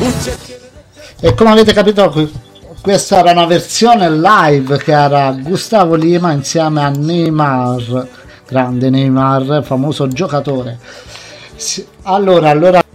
E come avete capito, questa era una versione live che era Gustavo Lima insieme a Neymar, grande Neymar, famoso giocatore. Allora